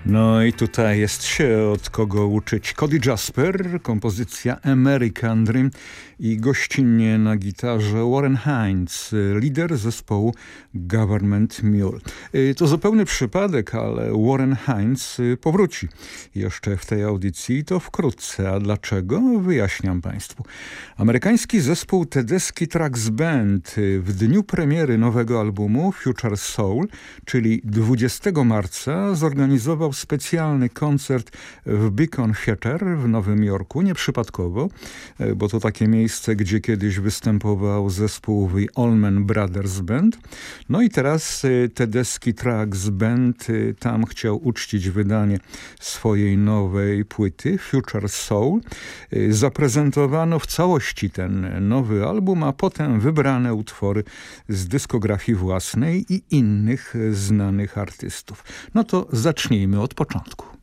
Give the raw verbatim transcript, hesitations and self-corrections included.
No i tutaj jest się od kogo uczyć. Cody Jasper, kompozycja American Dream i gościnnie na gitarze Warren Hines, lider zespołu Government Mule. To zupełny przypadek, ale Warren Hines powróci jeszcze w tej audycji, to wkrótce. A dlaczego? Wyjaśniam Państwu. Amerykański zespół Tedeschi Trucks Band w dniu premiery nowego albumu Future Soul, czyli dwudziestego marca, zorganizował specjalny koncert w Beacon Theatre w Nowym Jorku. Nieprzypadkowo, bo to takie miejsce, gdzie kiedyś występował zespół The Allman Brothers Band. No i teraz Tedeschi Trucks Band tam chciał uczcić wydanie swojej nowej płyty Future Soul. Zaprezentowano w całości ten nowy album, a potem wybrane utwory z dyskografii własnej i innych znanych artystów. No to zacznijmy od początku.